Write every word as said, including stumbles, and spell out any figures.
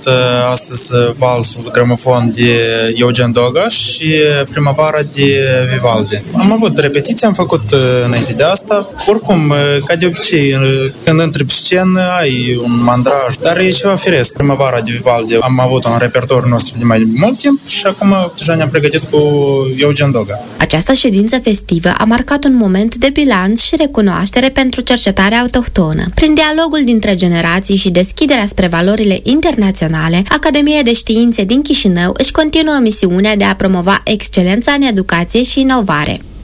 astăzi valsul gramofon de Eugen Doga și Primăvara de Vivaldi. Am avut repetiții, am făcut înainte de asta. Oricum, ca de obicei, când intri pe scenă, ai un mandraj, dar e ceva firesc. Primăvara de Vivaldi am avut un repertoriu nostru de mai mult timp și acum deja ne-am pregătit cu Eugen Doga. Această ședință festivă a marcat un moment de bilanț și recunoaștere pentru cercetarea autohtonă. Prin dialogul dintre generații și deschiderea spre valorile internaționale, Academia de Științe din Chișinău își continuă misiunea de a promova excelența în educație și inovare.